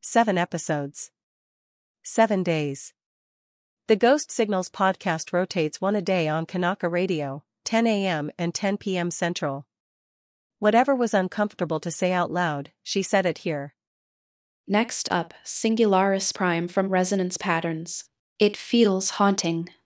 7 episodes. 7 days. The Ghost Signals podcast rotates one a day on Kanaka Radio, 10 a.m. and 10 p.m. Central. Whatever was uncomfortable to say out loud, she said it here. Next up, Singularis Prime from Resonance Patterns. It feels haunting.